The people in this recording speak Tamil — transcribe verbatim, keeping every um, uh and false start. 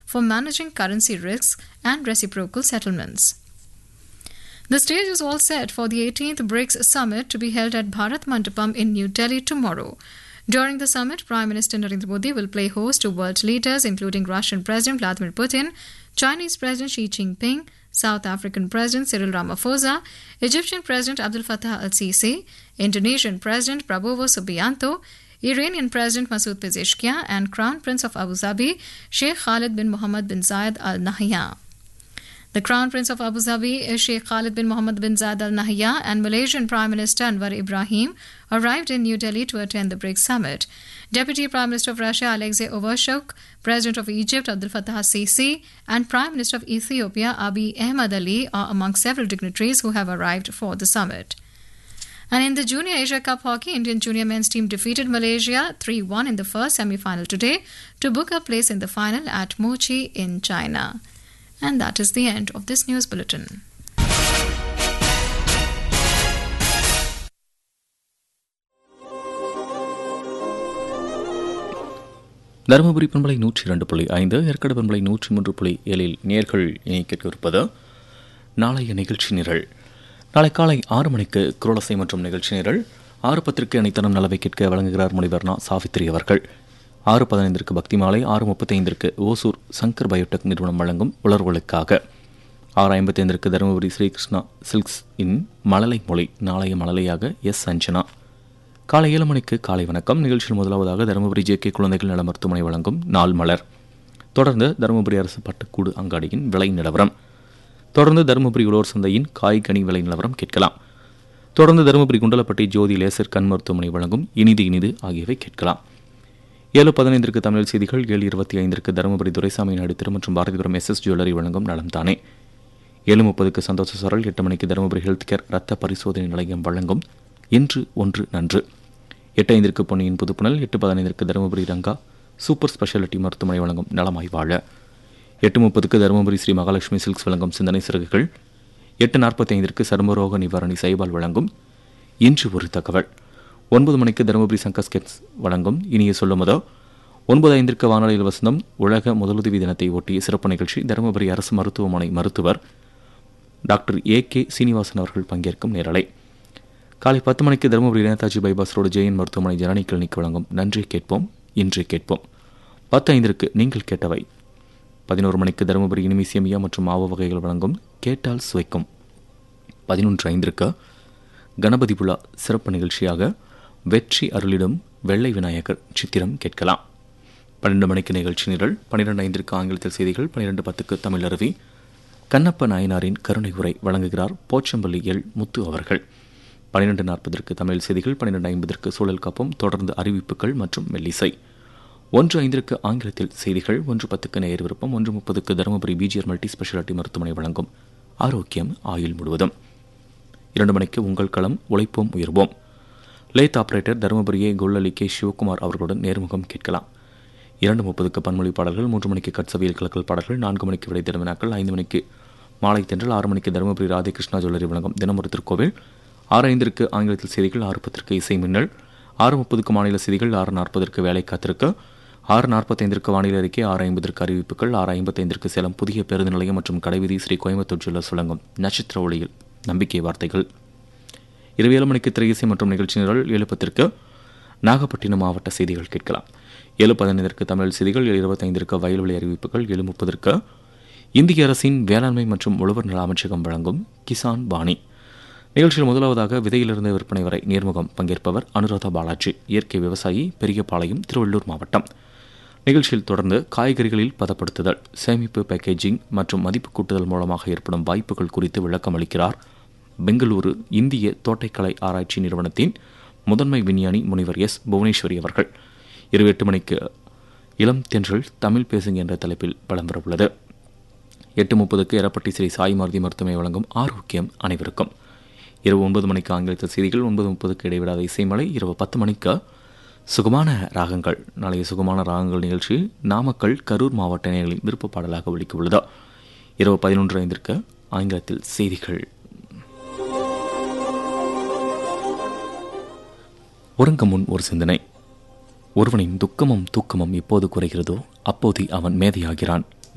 for managing currency risks and reciprocal settlements. The stage is all set for the eighteenth BRICS Summit to be held at Bharat Mandapam in New Delhi tomorrow. During the summit, Prime Minister Narendra Modi will play host to world leaders including Russian President Vladimir Putin, Chinese President Xi Jinping, South African President Cyril Ramaphosa, Egyptian President Abdel Fattah al-Sisi, Indonesian President Prabowo Subianto, Iranian President Masoud Pezeshkian and Crown Prince of Abu Dhabi Sheikh Khalid bin Mohammed bin Zayed Al Nahyan. The Crown Prince of Abu Dhabi, Sheikh Khalid bin Mohammed bin Zayed Al Nahyan, and Malaysian Prime Minister Anwar Ibrahim arrived in New Delhi to attend the BRICS Summit. Deputy Prime Minister of Russia Alexei Overshuk, President of Egypt Abdel Fattah al-Sisi, and Prime Minister of Ethiopia Abiy Ahmed Ali are among several dignitaries who have arrived for the summit. And in the Junior Asia Cup hockey, Indian junior men's team defeated Malaysia three one in the first semi-final today to book a place in the final at Mochi in China. And that is the end of this news bulletin. Dharmapuri பண்பலை நூற்றி இரண்டு புள்ளி ஐந்து, ஏற்காடு பண்பலை நூற்றி மூன்று புள்ளி ஏழில் நேர்கள் இணைக்கிருப்பது நாளைய நிகழ்ச்சி நிரல். நாளை காலை ஆறு மணிக்கு குரலசை மற்றும் நிகழ்ச்சி நிரல். ஆறு பத்திற்கு அனைத்தனம் நலவை கேட்க வழங்குகிறார் முனைவர் நா சாவித்திரி அவர்கள். ஆறு பதினைந்திற்கு பக்தி மாலை. ஆறு முப்பத்தைந்திற்கு ஓசூர் சங்கர் பயோடெக் நிறுவனம் வழங்கும் உலர்களுக்காக. ஆறு ஐம்பத்தைந்திற்கு தருமபுரி ஸ்ரீகிருஷ்ணா சில்க்ஸ் இன் மழலை மொழி. நாளைய மழலையாக எஸ் சஞ்சனா. காலை ஏழு மணிக்கு காலை வணக்கம் நிகழ்ச்சியில் முதலாவதாக தருமபுரி ஜே கே குழந்தைகள் நல மருத்துவமனை வழங்கும் நாள் மலர். தொடர்ந்து தருமபுரி அரசு பட்டுக்கூடு அங்காடியின் விலை நிலவரம். தொடர்ந்து தருமபுரி உழவர் சந்தையின் காய்கனி விலை நிலவரம் கேட்கலாம். தொடர்ந்து தருமபுரி குண்டலப்பட்டி ஜோதி லேசர் கண் மருத்துவமனை வழங்கும் இனிது இனிது ஆகியவை கேட்கலாம். ஏழு பதினைந்திற்கு தமிழ் செய்திகள். ஏழு இருபத்தி ஐந்திற்கு தருமபுரி துரைசாமி நாடு திரு மற்றும் பாரதிபுரம் எஸ் எஸ் ஜுவல்லரி வழங்கும் நலம் தானே. ஏழு முப்பதுக்கு சந்தோஷ சரல். எட்டு மணிக்கு தருமபுரி ஹெல்த் கேர் ரத்த பரிசோதனை நிலையம் வழங்கும் இன்று ஒன்று நன்று. எட்டு ஐந்திற்கு பொன்னியின் புதுப்புணல். எட்டு பதினைந்திற்கு தருமபுரி ரங்கா சூப்பர் ஸ்பெஷாலிட்டி மருத்துவமனை வழங்கும் நலமாய் வாழ. எட்டு முப்பதுக்கு தருமபுரி ஸ்ரீ மகாலட்சுமி சில்க்ஸ் வழங்கும் சிந்தனை சிறகுகள். எட்டு நாற்பத்தி ஐந்திற்கு சர்மரோக நிவாரணி சைபால் வழங்கும் இன்று ஒரு தகவல். ஒன்பது மணிக்கு தருமபுரி சங்கஸ்கெட்ஸ் வழங்கும் இனிய சொல்லுமதோ. ஒன்பது ஐந்திற்கு வானொலியில் வசந்தம் உலக முதலுதவி தினத்தை ஒட்டிய சிறப்பு நிகழ்ச்சி. தருமபுரி அரசு மருத்துவமனை மருத்துவர் டாக்டர் ஏ கே சீனிவாசன் அவர்கள் பங்கேற்கும் நேரலை. காலை பத்து மணிக்கு தருமபுரி நேதாஜி பைபாஸ் ரோடு ஜெயின் மருத்துவமனை ஜனனி கிளினிக் வழங்கும் நன்றி கேட்போம் இன்று கேட்போம். பத்து ஐந்திற்கு நீங்கள் கேட்டவை. பதினோரு மணிக்கு தருமபுரி இனிமை சேமியா மற்றும் மாவு வகைகள் வழங்கும் கேட்டால் சுவைக்கும். பதினொன்று ஐந்திற்கு கணபதி விழா சிறப்பு நிகழ்ச்சியாக வெற்றி அருளிடும் வெள்ளை விநாயகர் சித்திரம் கேட்கலாம். பன்னெண்டு மணிக்கு நிகழ்ச்சி நிரல். பன்னிரெண்டு ஐந்திற்கு ஆங்கிலத்தில் செய்திகள். பன்னிரெண்டு பத்துக்கு தமிழ் அருவி கண்ணப்ப நாயனாரின் கருணை உரை வழங்குகிறார் போச்சம்பள்ளி எல் முத்து அவர்கள். பன்னிரெண்டு நாற்பதற்கு தமிழ் செய்திகள். பன்னிரெண்டு ஐம்பதற்கு சூழல் காப்போம். தொடர்ந்து அறிவிப்புகள் மற்றும் மெல்லிசை. ஒன்று ஐந்திற்கு ஆங்கிலத்தில் செய்திகள். ஒன்று பத்துக்கு நேர் விருப்பம். ஒன்று முப்பதுக்கு தருமபுரி பிஜிஆர் மல்டி ஸ்பெஷாலிட்டி மருத்துவமனை வழங்கும் ஆரோக்கியம் ஆயுள் முழுவதும். இரண்டு மணிக்கு உங்கள் களம் உழைப்போம் உயர்வோம். லேத் ஆபரேட்டர் தருமபுரியை கொல்லலி கே சிவகுமார் அவர்களுடன் நேர்முகம் கேட்கலாம். இரண்டு முப்பதுக்கு பன்மொழி பாடல்கள். மூன்று மணிக்கு கட்சவியல் கலக்கல் பாடல்கள். நான்கு மணிக்கு விடை தேடும் வினாக்கள். ஐந்து மணிக்கு மாலை தென்றல். ஆறு மணிக்கு தருமபுரி ராதேகிருஷ்ணா ஜுவல்லரி வழங்கும் தினமொரு திருக்கோவில். ஆறு ஐந்திற்கு ஆங்கிலத்தில் செய்திகள். ஆறு பத்திற்கு இசை மின்னல். ஆறு முப்பதுக்கு மாநில செய்திகள். ஆறு நாற்பதற்கு வேலை காத்திருக்கு. ஆறு நாற்பத்தைந்திற்கு வானிலை அறிக்கை. ஆறு ஐம்பதற்கு அறிவிப்புகள். ஆறு ஐம்பத்தைந்திற்கு சேலம் புதிய பேருந்து நிலையம் மற்றும் கடைவீதி ஸ்ரீ கோயம்புத்தூர் ஜுவல்லர்ஸ் வழங்கும் நட்சத்திர ஒளியில் நம்பிக்கை வார்த்தைகள். இரவு ஏழு மணிக்கு திரையிசை மற்றும் நிகழ்ச்சி நிரல். ஏழு பத்திற்கு நாகப்பட்டினம் மாவட்ட செய்திகள் கேட்கலாம். ஏழு பதினைந்திற்கு தமிழ் செய்திகள். ஏழு இருபத்தைந்திற்கு வயல்வெளி அறிவிப்புகள். ஏழு முப்பதற்கு இந்திய அரசின் வேளாண்மை மற்றும் உழவர் நல அமைச்சகம் வழங்கும் கிசான் பாணி. நிகழ்ச்சியில் முதலாவதாக விதையிலிருந்து விற்பனை வரை நேர்முகம். பங்கேற்பவர் அனுராதா பாலாஜி, இயற்கை விவசாயி, பெரியபாளையம், திருவள்ளூர் மாவட்டம். நிகழ்ச்சியில் தொடர்ந்து காய்கறிகளில் பதப்படுத்துதல், சேமிப்பு, பேக்கேஜிங் மற்றும் மதிப்பு கூட்டுதல் மூலமாக ஏற்படும் வாய்ப்புகள் குறித்து விளக்கம் அளிக்கிறார் பெங்களூரு இந்திய தோட்டக்கலை ஆராய்ச்சி நிறுவனத்தின் முதன்மை விஞ்ஞானி முனைவர் எஸ் புவனேஸ்வரி அவர்கள். இருபத்தி எட்டு மணிக்கு இளம் தென்றல் தமிழ் பேசுங்க என்ற தலைப்பில் வலம் வரவுள்ளது. எட்டு முப்பதுக்கு எரப்பட்டி ஸ்ரீ சாய் மாருதி மருத்துவமனை வழங்கும் ஆரோக்கியம் அனைவருக்கும். இரவு ஒன்பது மணிக்கு ஆங்கிலத்தில் செய்திகள். ஒன்பது முப்பதுக்கு இடைவிடாத இசைமலை. இரவு பத்து மணிக்கு சுகமான ராகங்கள். நாளைய சுகமான ராகங்கள் நிகழ்ச்சி நாமக்கல், கரூர் மாவட்ட நேயர்களின் விருப்ப பாடலாக ஒலிக்க உள்ளது. இரவு பதினொன்று ஐந்திற்கு ஆங்கிலத்தில் செய்திகள். உறங்க முன் ஒரு சிந்தனை. ஒருவனின் துக்கமும் தூக்கமும் எப்போது குறைகிறதோ அப்போது அவன் மேதையாகிறான்.